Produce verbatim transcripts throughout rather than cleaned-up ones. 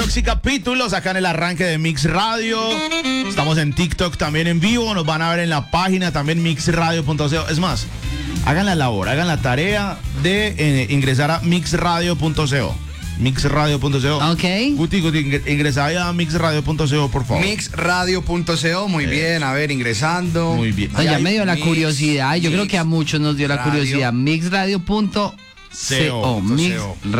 Toxicapítulos acá en el arranque de Mix Radio. Estamos en TikTok también en vivo. Nos van a ver en la página también mix radio punto co. Es más, hagan la labor, hagan la tarea de eh, ingresar a mix radio punto co. mix radio punto co. Ok. Guti, Guti, ingresa ahí a mix radio punto co, por favor. mix radio punto co, muy eh. bien. A ver, ingresando. Muy bien. No, ya me dio la mix, curiosidad. Yo mix, creo que a muchos nos dio la radio. curiosidad. mix radio punto co. Mix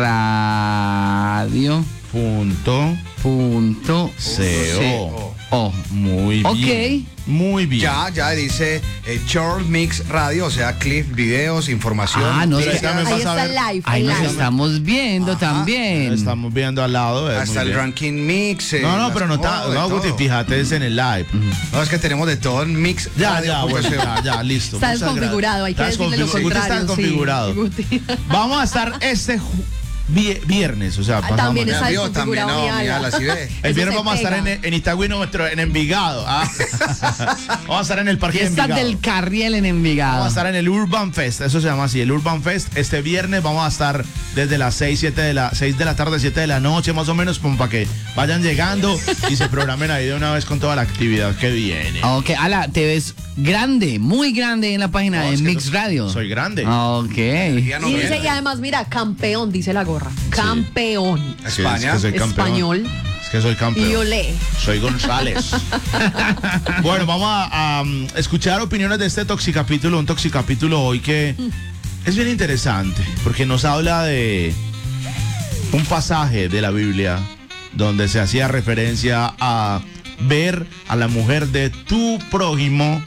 radio punto punto co. Oh, muy bien. Ok. Muy bien. Ya, ya dice eh, Short Mix Radio, o sea, clips, videos, información. Ah, no, ahí está el live. Ahí el nos live. estamos viendo Ajá, también. Estamos viendo al lado. Hasta el bien. ranking mix. Eh, no, no, pero no está. oh, No, Guti, fíjate, es en el live. Uh-huh. No, es que tenemos de todo en Mix. Ya, Radio, ya, bueno, ya, ya, listo. Está desconfigurado, hay que decirle lo contrario. Está desconfigurado. Sí. Vamos a estar este viernes, o sea, ah, también está vio, también, no, mírala, si ve. el viernes vamos a estar en, en Itagüí, nuestro, en Envigado. ¿ah? Vamos a estar en el Parque Fiesta Envigado. del Carriel en Envigado. Vamos a estar en el Urban Fest, eso se llama así, el Urban Fest. Este viernes vamos a estar desde las seis, siete de la seis de la tarde, siete de la noche, más o menos, como para que vayan llegando y se programen ahí de una vez con toda la actividad que viene. Ok, Ala, te ves grande, muy grande en la página no, de Mix soy, Radio. Soy grande. Ok. Y, dice, y además, mira, campeón, dice la gorra. Campeón. Sí. España. Es que soy campeón. Español. Es que soy campeón. Y olé. Soy González. Bueno, vamos a, a um, escuchar opiniones de este Toxicapítulo, un Toxicapítulo hoy que es bien interesante, porque nos habla de un pasaje de la Biblia donde se hacía referencia a ver a la mujer de tu prójimo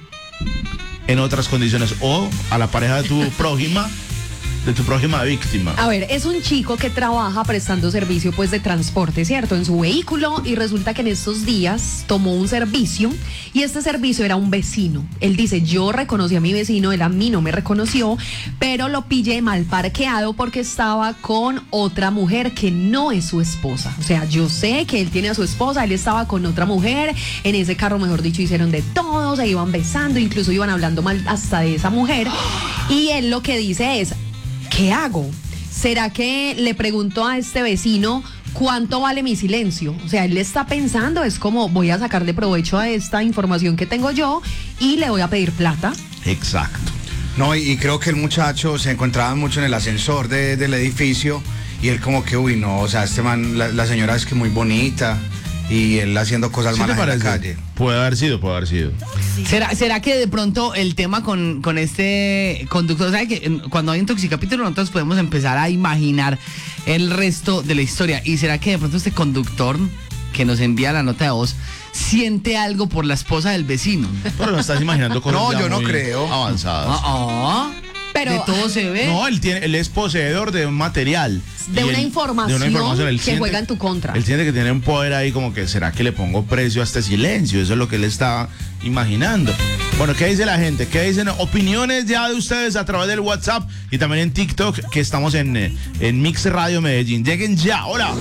en otras condiciones o a la pareja de tu prójima de tu prójima víctima. A ver, es un chico que trabaja prestando servicio pues de transporte, ¿cierto? En su vehículo, y resulta que en estos días tomó un servicio y este servicio era un vecino. Él dice, yo reconocí a mi vecino, él a mí no me reconoció, pero lo pillé mal parqueado porque estaba con otra mujer que no es su esposa. O sea, yo sé que él tiene a su esposa, él estaba con otra mujer, en ese carro, mejor dicho, hicieron de todo, se iban besando, incluso iban hablando mal hasta de esa mujer, y él lo que dice es, ¿qué hago? ¿Será que le preguntó a este vecino cuánto vale mi silencio? O sea, él le está pensando, es como voy a sacarle provecho a esta información que tengo yo y le voy a pedir plata. Exacto. No, y, y creo que el muchacho se encontraba mucho en el ascensor de, del edificio y él como que, uy, no, o sea, este man, la, la señora es que muy bonita y él haciendo cosas ¿Sí malas en la parece? calle. Puede haber sido, puede haber sido. ¿Será, ¿Será que de pronto el tema con, con este conductor, ¿sabe que cuando hay un Toxicapítulo nosotros podemos empezar a imaginar el resto de la historia? ¿Y será que de pronto este conductor que nos envía la nota de voz siente algo por la esposa del vecino? Pero lo estás imaginando cosas No, ya yo no muy creo. avanzadas. Ah, Pero, de todo se ve. No, él, tiene, él es poseedor de un material. de una, él, información de una información él que siente, juega en tu contra. Él siente que tiene un poder ahí como que, ¿será que le pongo precio a este silencio? Eso es lo que él está imaginando. Bueno, ¿qué dice la gente? ¿Qué dicen? Opiniones ya de ustedes a través del WhatsApp y también en TikTok, que estamos en, en Mix Radio Medellín. Lleguen ya, hola.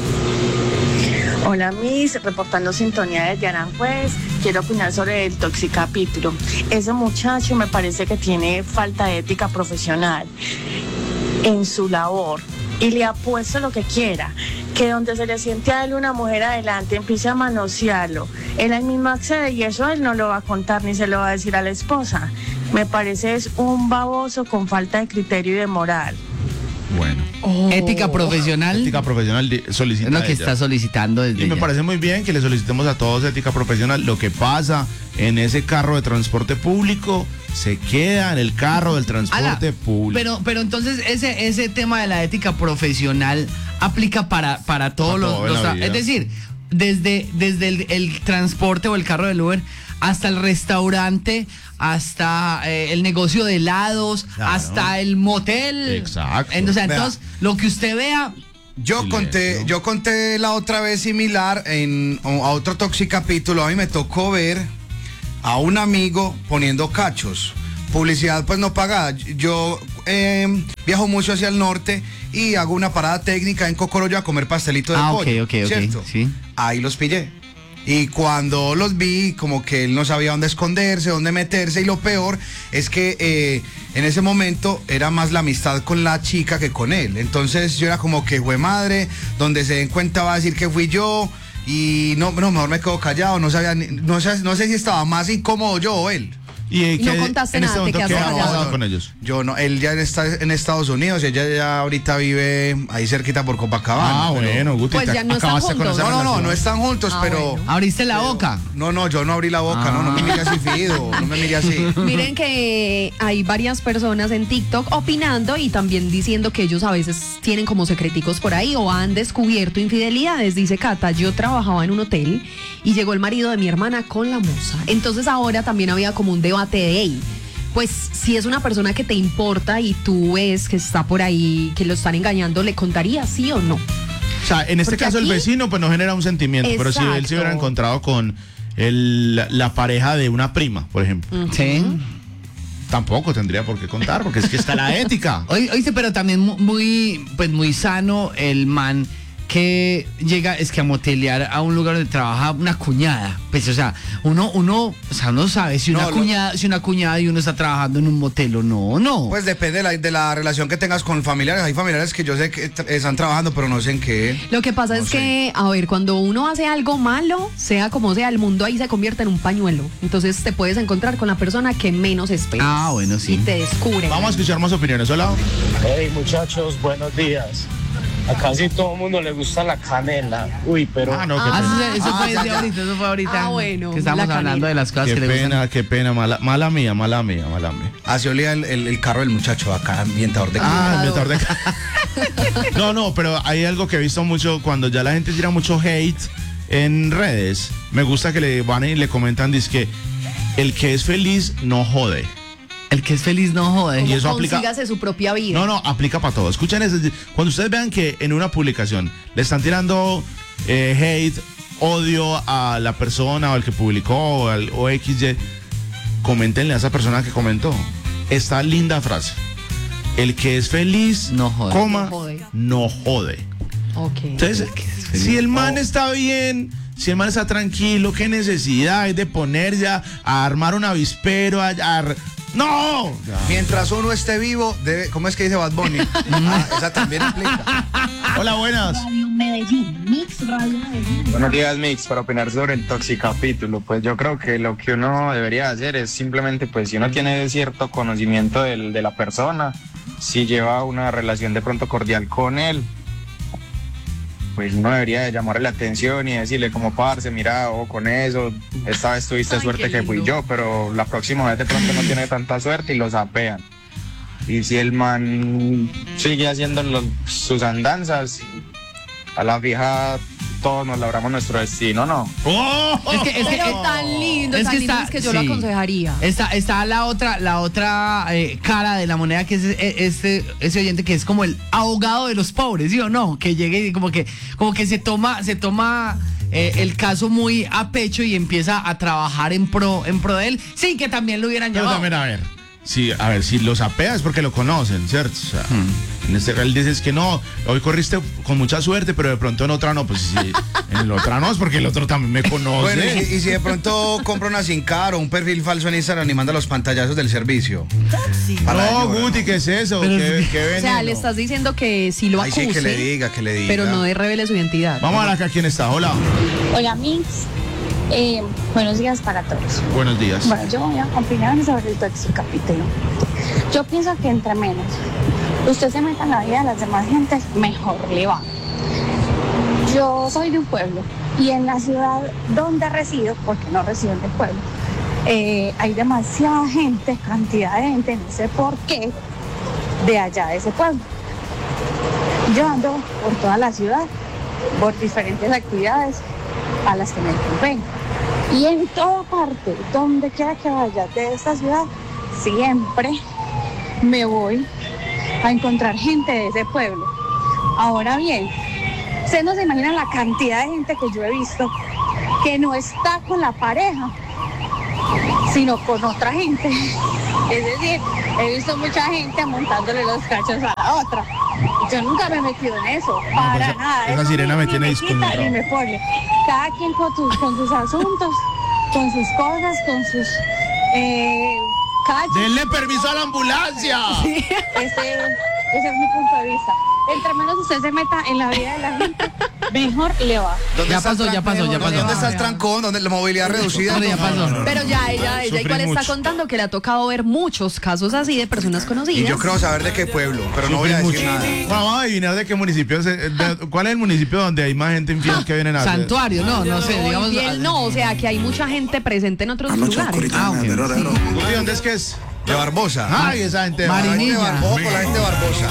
Hola, Miss, reportando sintonía desde Aranjuez. Quiero opinar sobre el Toxicapítulo. Ese muchacho me parece que tiene falta de ética profesional en su labor. Y le apuesto lo que quiera, que donde se le siente a él una mujer adelante, empiece a manosearlo. Él ahí mismo accede y eso él no lo va a contar ni se lo va a decir a la esposa. Me parece es un baboso con falta de criterio y de moral. Bueno. Oh. Ética profesional. Ética profesional solicita es lo que ella. está solicitando desde Y me ya. parece muy bien que le solicitemos a todos ética profesional. Lo que pasa en ese carro de transporte público se queda en el carro del transporte Ala, público. Pero, pero entonces ese, ese tema de la ética profesional aplica para, para todos Para los, todo en los la tra- vida. es decir, desde, desde el, el transporte o el carro del Uber hasta el restaurante, hasta eh, el negocio de helados, Claro. hasta el motel. Exacto. Entonces, Vea. entonces lo que usted vea. Yo Silencio. conté, yo conté la otra vez similar en a otro Toxicapítulo. A mí me tocó ver a un amigo poniendo cachos. Publicidad pues no pagada. Yo eh, viajo mucho hacia el norte y hago una parada técnica en Cocoroyo a comer pastelito de Ah, pollo. ok, ok, ok, ¿cierto? sí. Ahí los pillé. Y cuando los vi, como que él no sabía dónde esconderse, dónde meterse. Y lo peor es que eh, en ese momento era más la amistad con la chica que con él. Entonces yo era como que, jue madre, donde se den cuenta va a decir que fui yo. y no, no, mejor me quedo callado, no sabía, ni- no sé, no sé si estaba más incómodo yo o él. ¿Y, eh, Y no qué- contaste en este nada, te momento qué quedaste ha callado. pasado con ellos? Yo no, él ya está en Estados Unidos, ella ya ahorita vive ahí cerquita por Copacabana. Ah, pero- bueno, Guti, Pues te ya no están acabaste con juntos. esa No, no, no, relación. no están juntos, Ah, pero... bueno. ¿Abriste la boca? No, no, yo no abrí la boca, no, no me mire así, Fido, no me mire así. Miren que hay varias personas en TikTok opinando y también diciendo que ellos a veces tienen como secreticos por ahí o han descubierto infidelidades. Dice Cata, yo trabajaba en un hotel y llegó el marido de mi hermana con la musa. Entonces ahora también había como un debate de él. Pues si es una persona que te importa y tú ves que está por ahí, que lo están engañando, ¿le contarías sí o no? O sea, en este Porque caso el aquí- vecino pues no genera un sentimiento, pero si él se Exacto. hubiera encontrado con el, la, la pareja de una prima, por ejemplo, Sí. tampoco tendría por qué contar, porque es que está la ética. Oí- Oíste, pero también mu- muy, pues muy sano el man que llega, es que a motelear a un lugar donde trabaja una cuñada. Pues, o sea, uno, uno, o sea, uno sabe si una No, lo- cuñada, si una cuñada y uno está trabajando en un motel o no, no. Pues depende de la, de la relación que tengas con familiares. Hay familiares que yo sé que tra- están trabajando, pero no sé en qué. Lo que pasa No es sé. que, a ver, cuando uno hace algo malo, sea como sea, el mundo ahí se convierte en un pañuelo. Entonces te puedes encontrar con la persona que menos esperas. Ah, bueno, sí. Y te descubre. Vamos a escuchar más opiniones. Hola. Hey muchachos, buenos días. A casi todo el mundo le gusta la canela. Uy, pero Ah, no, qué Ah, pena. eso, eso Ah, fue ya, de ya. ahorita, eso fue ahorita. Ah, bueno, Que estamos la hablando canela. de las cosas Qué que le pena, gustan. qué pena, mala, mala mía, mala mía, mala mía. Así olía el, el- el carro del muchacho acá, ambientador de Ah, Claro. ambientador de... No, no, pero hay algo que he visto mucho cuando ya la gente tira mucho hate en redes. Me gusta que le van y le comentan, dice que el que es feliz no jode. El que es feliz no jode. y eso aplica- Consígase su propia vida. No, no, aplica para todo. Escuchen eso. Cuando ustedes vean que en una publicación le están tirando eh, hate, odio a la persona o al que publicó o al o X Y, coméntenle a esa persona que comentó esta linda frase. El que es feliz, No jode. coma, No jode. no jode. Ok. Entonces, feliz. si el man Oh. está bien, si el man está tranquilo, ¿qué necesidad hay de poner ya a armar un avispero? A, a- ¡No! Mientras uno esté vivo, debe, ¿cómo es que dice Bad Bunny? Ah, esa también aplica. Hola, buenas. Buenos días, Mix, para opinar sobre el toxicapítulo. Pues yo creo que lo que uno debería hacer es simplemente, pues si uno tiene cierto conocimiento del- de la persona, si lleva una relación de pronto cordial con él, pues uno debería de llamarle la atención y decirle como parce, mira, o con eso, esta vez tuviste Ay, suerte qué que fui lindo. yo, pero la próxima vez de pronto no tiene tanta suerte y lo zapean. Y si el man sigue haciendo los- sus andanzas, a la fija todos nos labramos nuestro destino, ¿no? ¡Oh! Es que, es que, Pero eh, tan lindo, es tan que lindo, está- es que yo lo sí. aconsejaría. Está, está la otra, la otra eh, cara de la moneda, que es eh, este, ese oyente que es como el abogado de los pobres, ¿sí o no? Que llegue y como que, como que se toma, se toma eh, el caso muy a pecho y empieza a trabajar en pro, en pro de él, sin que también lo hubieran Pero llamado. también, a ver, sí, a ver, si los apea es porque lo conocen, ¿cierto? O sea, en este caso él dices que no, hoy corriste con mucha suerte, pero de pronto en otra no, pues sí, en la otra no, es porque el otro también me conoce. Bueno, y si, y si de pronto compra una SIM card o un perfil falso en Instagram y manda los pantallazos del servicio. Para No, ello, Guti, ¿qué es eso? Pero ¿Qué, es qué O sea, veneno? le estás diciendo que si lo Ay, acuse, sí, que le diga, que le diga. pero no de revele su identidad. Vamos a ver acá quién está. Hola, Hola Mix, Eh, buenos días para todos. buenos días. Bueno, yo voy a opinar sobre el toxicapítulo. Yo pienso que entre menos usted se meta en la vida de las demás gentes, mejor le va. Yo soy de un pueblo y en la ciudad donde resido, porque no resido en el pueblo, eh, hay demasiada gente, cantidad de gente, no sé por qué, de allá de ese pueblo. Yo ando por toda la ciudad, por diferentes actividades a las que me desempeño. Y en toda parte, donde quiera que vaya de esta ciudad, siempre me voy a encontrar gente de ese pueblo. Ahora bien, ustedes no se imaginan la cantidad de gente que yo he visto que no está con la pareja, sino con otra gente. Es decir, he visto mucha gente montándole los cachos a la otra. Yo nunca me he metido en eso, para esa- nada. esa Eso sirena ni me tiene quita desconcentrado. ni me pone. Cada quien con, tus- con sus asuntos, con sus cosas, con sus eh, calles. Denle permiso a la ambulancia. Ese, ese es mi punto de vista. Entre menos usted se meta en la vida de la gente, mejor le va. ¿Dónde Ya está el pasó, ya trancón? pasó, ya pasó. ¿Dónde está el trancón? ¿Dónde la movilidad reducida? Hombre, ya pasó. Pero ya ella, ella Sufrí igual está mucho. contando que le ha tocado ver muchos casos así de personas conocidas. Y yo creo saber de qué pueblo, pero no voy a Sufrí decir mucho. nada. Bueno, vamos a adivinar de qué municipio es, eh, de- ¿cuál es el municipio donde hay más gente infiel que vienen a hacer? Santuario, no, no sé, digamos. Infiel no, o sea que hay mucha gente presente en otros lugares. Ah, ok. ¿Y dónde es que es? De Barbosa. Ay, esa gente. Marinilla. La gente de Barbosa, por la gente de Barbosa.